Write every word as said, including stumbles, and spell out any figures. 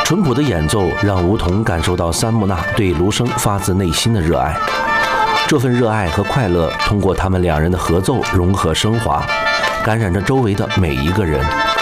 淳朴的演奏让吴彤感受到三木纳对卢生发自内心的热爱，这份热爱和快乐通过他们两人的合奏融合升华，感染着周围的每一个人。